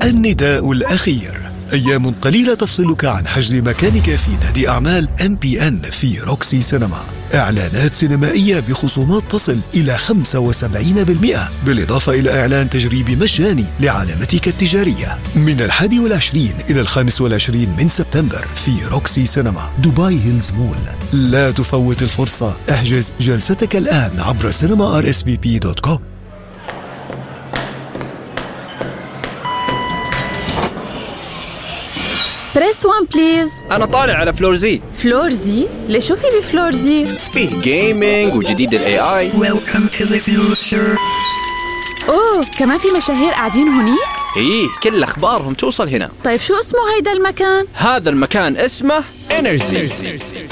النداء الأخير. أيام قليلة تفصلك عن حجز مكانك في نادي أعمال MPN في روكسي سينما. إعلانات سينمائية بخصومات تصل إلى 75%، بالإضافة إلى إعلان تجريبي مجاني لعلامتك التجارية من 21 إلى 25 من سبتمبر في روكسي سينما دبي هيلز مول. لا تفوت الفرصة، احجز جلستك الآن عبر cinema.rsvp.com. بريس 1 بليز. أنا طالع على فلور زي. فلور زي؟ ليش شو في بفلور زي؟ فيه جيمينج وجديد ال AI. Welcome to the future. أوه، كمان في مشاهير قاعدين هنيك؟ إيه، كل أخبارهم توصل هنا. طيب شو اسمه هيدا المكان؟ هذا المكان اسمه إنرجي.